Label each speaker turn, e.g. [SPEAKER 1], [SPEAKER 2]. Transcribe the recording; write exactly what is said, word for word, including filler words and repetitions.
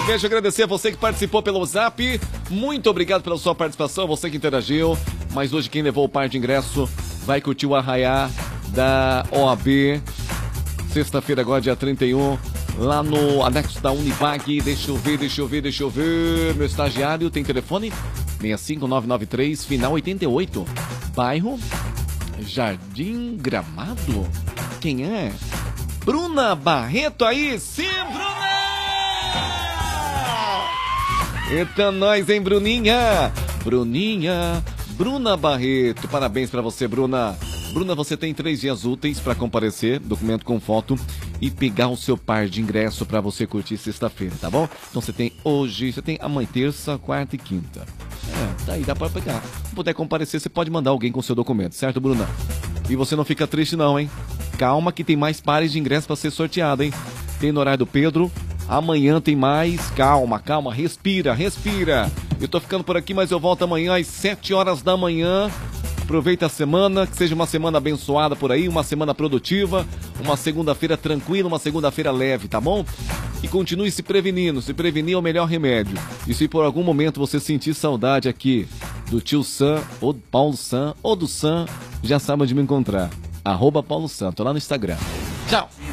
[SPEAKER 1] Deixa eu agradecer a você que participou pelo WhatsApp. Muito obrigado pela sua participação, você que interagiu. Mas hoje quem levou o par de ingresso vai curtir o arraiá da O A B. Sexta-feira agora, dia trinta e um, lá no anexo da Univag. Deixa eu ver, deixa eu ver, deixa eu ver. Meu estagiário tem telefone? seis cinco nove nove três, final oitenta e oito. Bairro Jardim Gramado. Quem é? Bruna Barreto aí. Sim, Bruna! Eita, nós, hein, Bruninha? Bruninha, Bruna Barreto. Parabéns pra você, Bruna. Bruna, você tem três dias úteis para comparecer, documento com foto, e pegar o seu par de ingresso para você curtir sexta-feira, tá bom? Então você tem hoje, você tem amanhã, terça, quarta e quinta. É, daí dá para pegar. Se puder comparecer, você pode mandar alguém com seu documento, certo, Bruna? E você não fica triste não, hein? Calma que tem mais pares de ingresso para ser sorteado, hein? Tem no horário do Pedro, amanhã tem mais. Calma, calma, respira, respira. Eu tô ficando por aqui, mas eu volto amanhã às sete horas da manhã. Aproveita a semana, que seja uma semana abençoada por aí, uma semana produtiva, uma segunda-feira tranquila, uma segunda-feira leve, tá bom? E continue se prevenindo, se prevenir é o melhor remédio. E se por algum momento você sentir saudade aqui do tio Sam, ou do Paulo Sam, ou do Sam, já sabe onde me encontrar. Arroba Paulo Sam, tô lá no Instagram. Tchau!